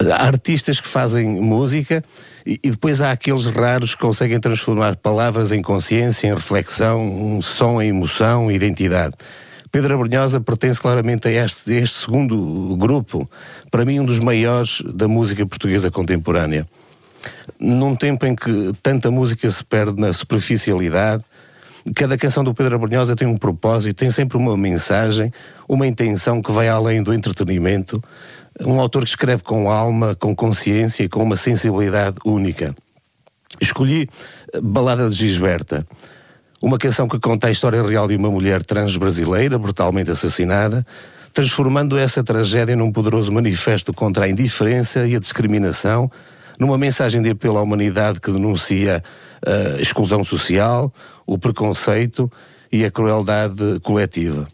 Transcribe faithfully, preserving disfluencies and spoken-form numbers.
Há artistas que fazem música e, e depois há aqueles raros que conseguem transformar palavras em consciência, em reflexão, um som em emoção, identidade. Pedro Abrunhosa pertence claramente a este, a este segundo grupo, para mim um dos maiores da música portuguesa contemporânea. Num tempo em que tanta música se perde na superficialidade, cada canção do Pedro Abrunhosa tem um propósito, tem sempre uma mensagem, uma intenção que vai além do entretenimento. Um autor que escreve com alma, com consciência e com uma sensibilidade única. Escolhi Balada de Gisberta, uma canção que conta a história real de uma mulher trans brasileira brutalmente assassinada, transformando essa tragédia num poderoso manifesto contra a indiferença e a discriminação, numa mensagem de apelo à humanidade que denuncia a exclusão social, o preconceito e a crueldade coletiva.